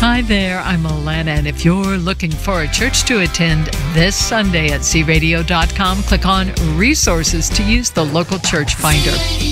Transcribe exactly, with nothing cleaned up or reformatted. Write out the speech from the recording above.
Hi there, I'm Alana, and if you're looking for a church to attend this Sunday at c radio dot com, click on Resources to use the local church finder.